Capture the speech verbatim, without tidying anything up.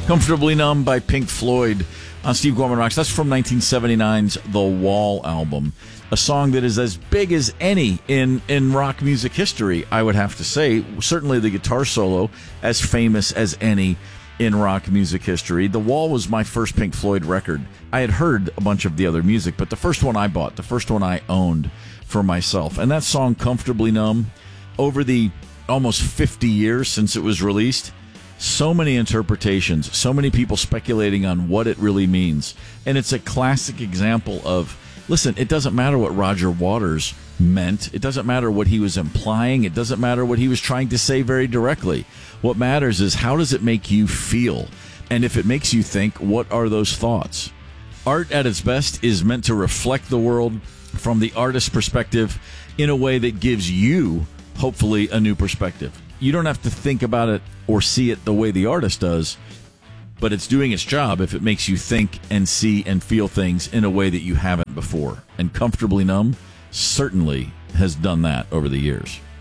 Comfortably Numb by Pink Floyd on Steve Gorman Rocks. That's from nineteen seventy-nine's The Wall album. A song that is as big as any in, in rock music history, I would have to say. Certainly the guitar solo as famous as any in rock music history. The Wall was my first Pink Floyd record. I had heard a bunch of the other music, but the first one I bought, the first one I owned for myself. And that song, Comfortably Numb, over the almost fifty years since it was released, so many interpretations, so many people speculating on what it really means. And it's a classic example of, listen, it doesn't matter what Roger Waters meant. It doesn't matter what he was implying. It doesn't matter what he was trying to say very directly. What matters is, how does it make you feel? And if it makes you think, what are those thoughts? Art at its best is meant to reflect the world from the artist's perspective in a way that gives you, hopefully, a new perspective. You don't have to think about it or see it the way the artist does, but it's doing its job if it makes you think and see and feel things in a way that you haven't before. And Comfortably Numb certainly has done that over the years.